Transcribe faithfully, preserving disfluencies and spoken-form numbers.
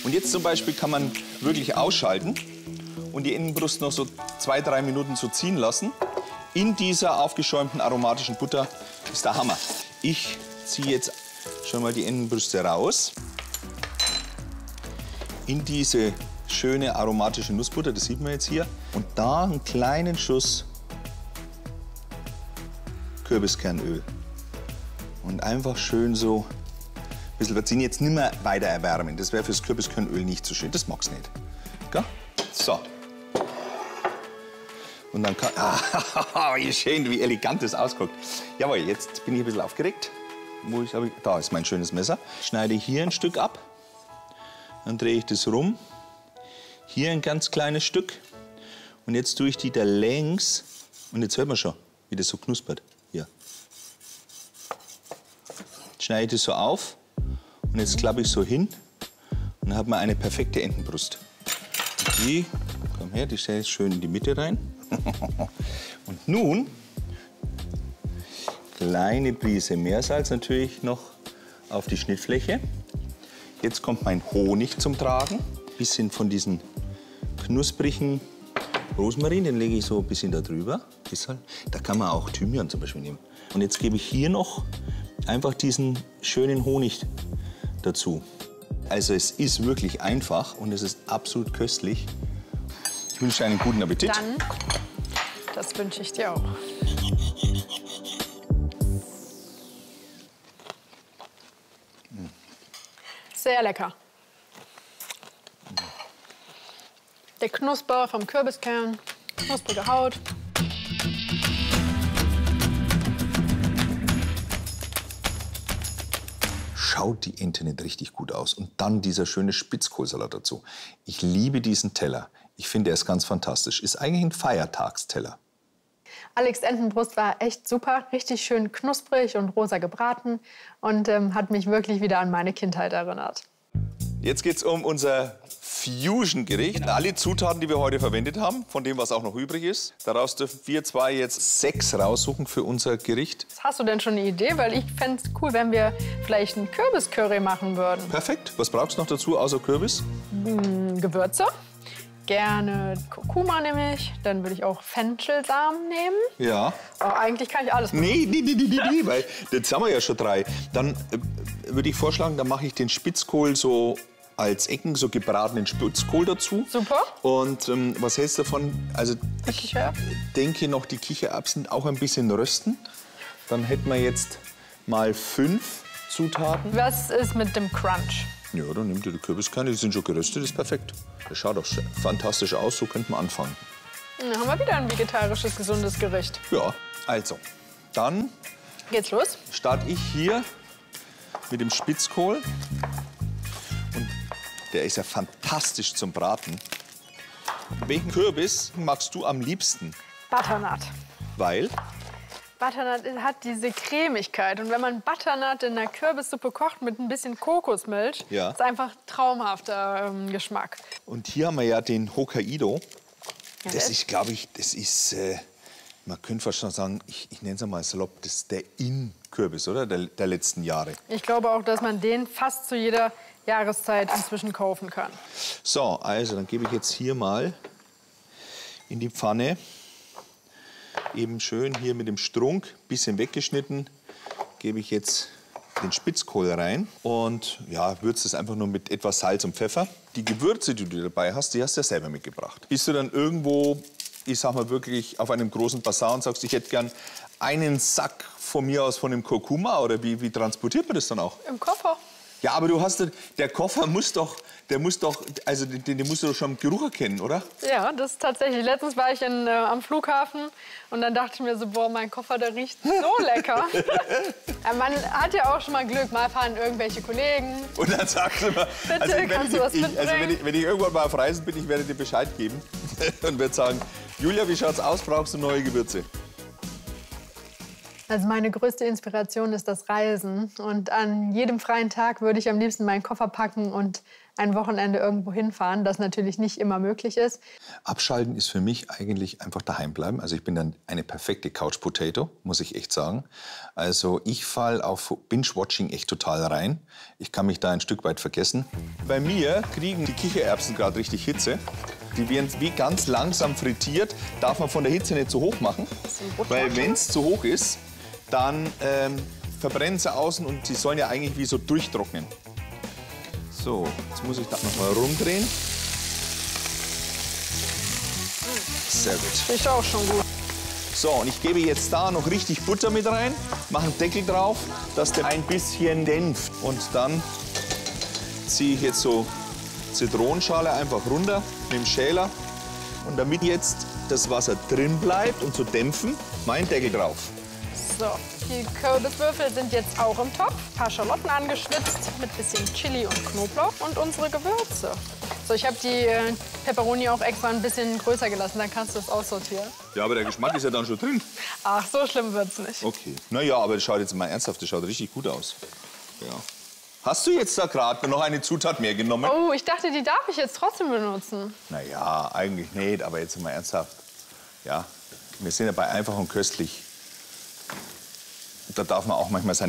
Und jetzt zum Beispiel kann man wirklich ausschalten und die Entenbrust noch so zwei, drei Minuten so ziehen lassen. In dieser aufgeschäumten aromatischen Butter ist der Hammer. Ich ziehe jetzt schon mal die Entenbrüste raus. In diese schöne aromatische Nussbutter, das sieht man jetzt hier. Und da einen kleinen Schuss Kürbiskernöl. Und einfach schön so ein bisschen verziehen. Jetzt nicht mehr weiter erwärmen. Das wäre fürs Kürbiskernöl nicht so schön. Das mag's nicht. Gell? So. Und dann kann... Ah, wie schön, wie elegant das ausguckt. Jawohl, jetzt bin ich ein bisschen aufgeregt. Wo ich, ich, da ist mein schönes Messer. Schneide hier ein Stück ab. Dann drehe ich das rum. Hier ein ganz kleines Stück. Und jetzt tue ich die da längs. Und jetzt hört man schon, wie das so knuspert. Hier. Jetzt schneide ich das so auf. Und jetzt klappe ich so hin. Und dann hat man eine perfekte Entenbrust. Die, komm her, die stelle ich schön in die Mitte rein. Und nun, kleine Prise Meersalz natürlich noch auf die Schnittfläche. Jetzt kommt mein Honig zum Tragen. Ein bisschen von diesen knusprigen Rosmarin, den lege ich so ein bisschen da drüber. Da kann man auch Thymian zum Beispiel nehmen. Und jetzt gebe ich hier noch einfach diesen schönen Honig dazu. Also es ist wirklich einfach und es ist absolut köstlich. Ich wünsche einen guten Appetit. Dann, das wünsche ich dir auch. Sehr lecker. Der Knusper vom Kürbiskern, knusprige Haut. Schaut die Ente nicht richtig gut aus. Und dann dieser schöne Spitzkohlsalat dazu. Ich liebe diesen Teller. Ich finde, er ist ganz fantastisch. Ist eigentlich ein Feiertagsteller. Alex Entenbrust war echt super, richtig schön knusprig und rosa gebraten und ähm, hat mich wirklich wieder an meine Kindheit erinnert. Jetzt geht es um unser Fusion-Gericht. Alle Zutaten, die wir heute verwendet haben, von dem, was auch noch übrig ist. Daraus dürfen wir zwei jetzt sechs raussuchen für unser Gericht. Hast du denn schon eine Idee? Weil ich fände es cool, wenn wir vielleicht einen Kürbiscurry machen würden. Perfekt. Was brauchst du noch dazu, außer Kürbis? Hm, Gewürze. Gerne Kurkuma nehme ich. Dann würde ich auch Fenchelsamen nehmen. Ja. Oh, eigentlich kann ich alles machen. Nee, nee, nee, nee, nee, weil jetzt haben wir ja schon drei. Dann äh, würde ich vorschlagen, dann mache ich den Spitzkohl so als Ecken, so gebratenen Spitzkohl dazu. Super. Und ähm, was hältst du davon? Also ich Kichererbsen? denke noch die Kichererbsen auch ein bisschen rösten. Dann hätten wir jetzt mal fünf Zutaten. Was ist mit dem Crunch? Ja, dann nimm dir die Kürbiskerne, die sind schon geröstet, ist perfekt. Das schaut doch fantastisch aus, so könnte man anfangen. Dann haben wir wieder ein vegetarisches, gesundes Gericht. Ja, also, dann geht's los. Starte ich hier mit dem Spitzkohl. Und der ist ja fantastisch zum Braten. Welchen Kürbis magst du am liebsten? Butternut. Weil? Butternut hat diese Cremigkeit. Und wenn man Butternut in einer Kürbissuppe kocht mit ein bisschen Kokosmilch, ja. ist einfach traumhafter ähm, Geschmack. Und hier haben wir ja den Hokkaido. Ja, das ist, glaube ich, das ist, äh, man könnte fast schon sagen, ich, ich nenne es mal salopp, das ist der In-Kürbis, oder? Der, der letzten Jahre. Ich glaube auch, dass man den fast zu jeder Jahreszeit inzwischen kaufen kann. So, also dann gebe ich jetzt hier mal in die Pfanne. Eben schön hier mit dem Strunk, bisschen weggeschnitten, gebe ich jetzt den Spitzkohl rein und ja, würze es einfach nur mit etwas Salz und Pfeffer. Die Gewürze, die du dabei hast, die hast du ja selber mitgebracht. Bist du dann irgendwo, ich sag mal wirklich, auf einem großen Bazar und sagst, ich hätte gern einen Sack von mir aus von dem Kurkuma oder wie, wie transportiert man das dann auch? Im Koffer. Ja, aber du hast, der Koffer muss doch, der muss doch, also den, den musst du doch schon im Geruch erkennen, oder? Ja, das ist tatsächlich. Letztens war ich in, äh, am Flughafen und dann dachte ich mir so, boah, mein Koffer, der riecht so lecker. Ja, man hat ja auch schon mal Glück, mal fahren irgendwelche Kollegen. Und dann sagst du immer, bitte, also, wenn, kannst ich, du was ich, also wenn, ich, wenn ich irgendwann mal auf Reisen bin, ich werde dir Bescheid geben und werde sagen, Julia, wie schaut's aus, brauchst du neue Gewürze? Also meine größte Inspiration ist das Reisen. Und an jedem freien Tag würde ich am liebsten meinen Koffer packen und ein Wochenende irgendwo hinfahren, das natürlich nicht immer möglich ist. Abschalten ist für mich eigentlich einfach daheim bleiben. Also ich bin dann eine perfekte Couch Potato, muss ich echt sagen. Also ich falle auf Binge-Watching echt total rein. Ich kann mich da ein Stück weit vergessen. Bei mir kriegen die Kichererbsen gerade richtig Hitze. Die werden wie ganz langsam frittiert. Darf man von der Hitze nicht zu hoch machen. Weil wenn es zu hoch ist, dann ähm, verbrennen sie außen und sie sollen ja eigentlich wie so durchtrocknen. So, jetzt muss ich das noch mal rumdrehen. Sehr gut. Riecht auch schon gut. So, und ich gebe jetzt da noch richtig Butter mit rein, mache einen Deckel drauf, dass der ein bisschen dämpft. Und dann ziehe ich jetzt so Zitronenschale einfach runter mit dem Schäler. Und damit jetzt das Wasser drin bleibt und zu dämpfen, mein Deckel drauf. So, die Kürbiswürfel sind jetzt auch im Topf. Ein paar Schalotten angeschnitzt mit bisschen Chili und Knoblauch und unsere Gewürze. So, ich habe die äh, Peperoni auch extra ein bisschen größer gelassen, dann kannst du es aussortieren. Ja, aber der Geschmack ist ja dann schon drin. Ach, so schlimm wird's nicht. Okay. Na ja, aber das schaut jetzt mal ernsthaft, das schaut richtig gut aus. Ja. Hast du jetzt da gerade noch eine Zutat mehr genommen? Oh, ich dachte, die darf ich jetzt trotzdem benutzen. Na ja, eigentlich nicht, aber jetzt mal ernsthaft. Ja, wir sind ja bei einfach und köstlich. Da darf man auch manchmal seine